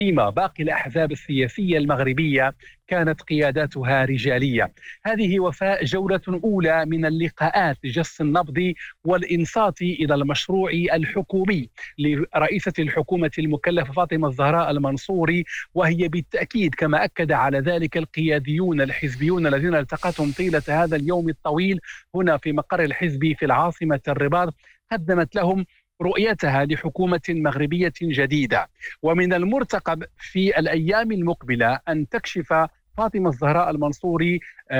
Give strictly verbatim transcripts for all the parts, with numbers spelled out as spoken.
فيما باقي الأحزاب السياسية المغربية كانت قياداتها رجالية. هذه وفاء جولة أولى من اللقاءات لجس النبض والإنصات إلى المشروع الحكومي لرئيسة الحكومة المكلفة فاطمة الزهراء المنصوري، وهي بالتأكيد كما أكد على ذلك القياديون الحزبيون الذين التقتهم طيلة هذا اليوم الطويل هنا في مقر الحزب في العاصمة الرباط، قدمت لهم رؤيتها لحكومة مغربية جديدة. ومن المرتقب في الأيام المقبلة أن تكشف فاطمة الزهراء المنصوري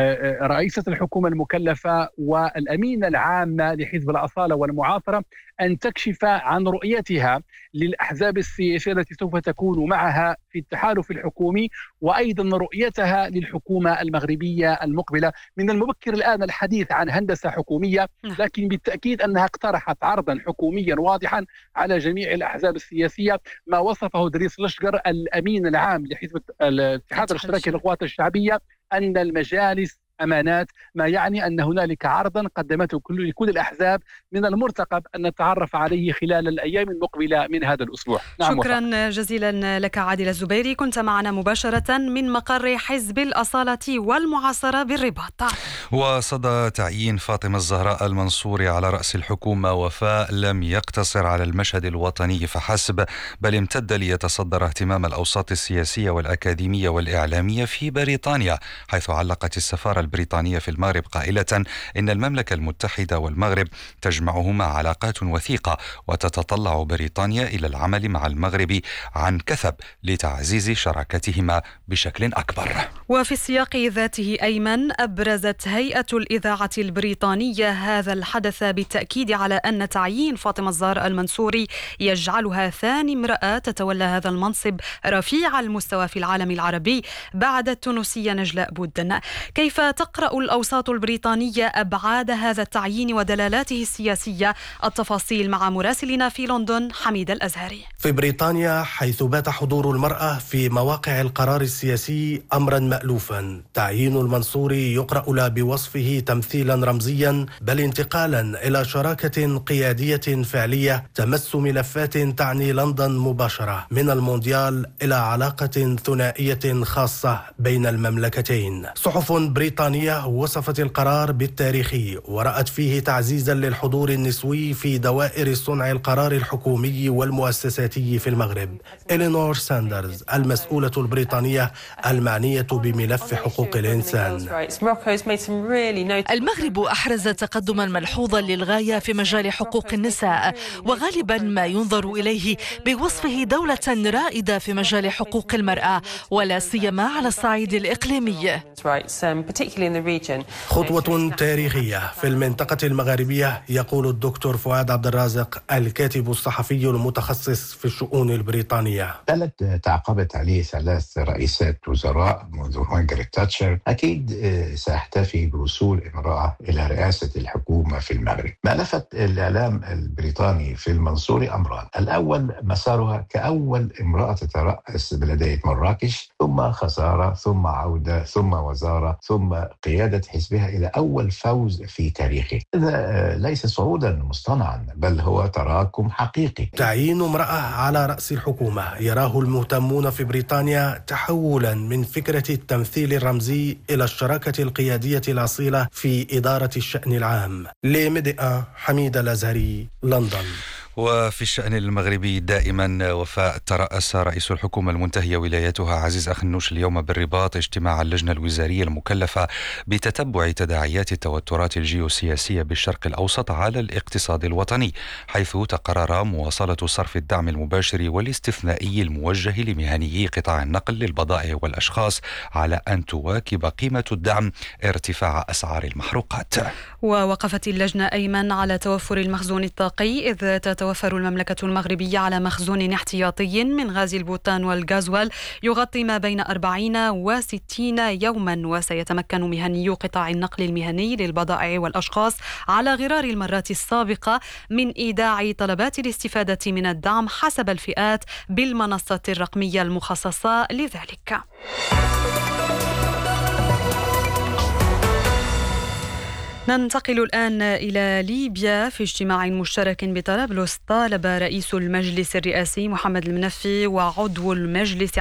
رئيسة الحكومة المكلفة والأمين العام لحزب الأصالة والمعاصرة أن تكشف عن رؤيتها للأحزاب السياسية التي سوف تكون معها في التحالف الحكومي، وأيضا رؤيتها للحكومة المغربية المقبلة. من المبكر الآن الحديث عن هندسة حكومية، لكن بالتأكيد أنها اقترحت عرضا حكوميا واضحا على جميع الأحزاب السياسية، ما وصفه دريس لشقر الأمين العام لحزب الاتحاد الاشتراكي للقوات الشعبية أن المجالس أمانات، ما يعني أن هنالك عرضا قدمته كل لكل الأحزاب من المرتقب أن نتعرف عليه خلال الأيام المقبلة من هذا الأسبوع. نعم، شكرا وفق. جزيلا لك عادل الزبيري، كنت معنا مباشرة من مقر حزب الأصالة والمعاصرة بالرباط. وصدى تعيين فاطمة الزهراء المنصوري على رأس الحكومة وفاء لم يقتصر على المشهد الوطني فحسب، بل امتد ليتصدر اهتمام الأوساط السياسية والأكاديمية والإعلامية في بريطانيا، حيث علقت السفارة البريطانية في المغرب قائلة إن المملكة المتحدة والمغرب تجمعهما علاقات وثيقة، وتتطلع بريطانيا إلى العمل مع المغرب عن كثب لتعزيز شراكتهما بشكل أكبر. وفي السياق ذاته أيمن، أبرزت هيئة الإذاعة البريطانية هذا الحدث بالتأكيد على أن تعيين فاطمة الزهراء المنصوري يجعلها ثاني امرأة تتولى هذا المنصب رفيع المستوى في العالم العربي بعد التونسية نجلاء بودن. كيف تقرأ الأوساط البريطانية أبعاد هذا التعيين ودلالاته السياسية؟ التفاصيل مع مراسلنا في لندن حميد الأزهري. في بريطانيا، حيث بات حضور المرأة في مواقع القرار السياسي أمرا مألوفا، تعيين المنصوري يقرأ لا بوصفه تمثيلا رمزيا، بل انتقالا إلى شراكة قيادية فعلية تمس ملفات تعني لندن مباشرة، من المونديال إلى علاقة ثنائية خاصة بين المملكتين. صحف بريطانية وصفت القرار بالتاريخي، ورأت فيه تعزيزا للحضور النسوي في دوائر صنع القرار الحكومي والمؤسساتي في المغرب. إلينور ساندرز، المسؤولة البريطانية المعنية بملف حقوق الإنسان: المغرب أحرز تقدما ملحوظا للغاية في مجال حقوق النساء، وغالبا ما ينظر إليه بوصفه دولة رائدة في مجال حقوق المرأة، ولا سيما على الصعيد الإقليمي. خطوة تاريخية في المنطقة المغاربية، يقول الدكتور فؤاد عبد الرازق، الكاتب الصحفي المتخصص في الشؤون البريطانية. بلد تعقبت عليه ثلاث رئيسات وزراء منذ مارغريت تاتشر، أكيد سأحتفي بوصول امرأة إلى رئاسة الحكومة في المغرب. ما لفت الإعلام البريطاني في المنصوري أمران: الأول، مسارها كأول امرأة تترأس بلدية مراكش، ثم خسارة، ثم عودة، ثم وزارة، ثم قيادة حزبها إلى أول فوز في تاريخه. هذا ليس صعودا مصطنعا، بل هو تراكم حقيقي. تعيين امرأة على رأس الحكومة يراه المهتمون في بريطانيا تحولا من فكرة التمثيل الرمزي إلى الشراكة القيادية الأصيلة في إدارة الشأن العام. لمدئة حميد الأزهري، لندن. وفي الشأن المغربي دائما، وفاء، ترأس رئيس الحكومة المنتهية ولايتها عزيز أخنوش اليوم بالرباط اجتماع اللجنة الوزارية المكلفة بتتبع تداعيات التوترات الجيوسياسية بالشرق الأوسط على الاقتصاد الوطني، حيث تقرر مواصلة صرف الدعم المباشر والاستثنائي الموجه لمهنيي قطاع النقل للبضائع والأشخاص على أن تواكب قيمة الدعم ارتفاع أسعار المحروقات. ووقفت اللجنة أيمن على توفر المخزون الطاقي، إذ تتوفر المملكة المغربية على مخزون احتياطي من غاز البوتان والغازوال يغطي ما بين أربعين وستين يوما، وسيتمكن مهني قطاع النقل المهني للبضائع والأشخاص على غرار المرات السابقة من إيداع طلبات الاستفادة من الدعم حسب الفئات بالمنصة الرقمية المخصصة لذلك. ننتقل الآن إلى ليبيا. في اجتماع مشترك بطرابلس طالب رئيس المجلس الرئاسي محمد المنفي وعضو المجلس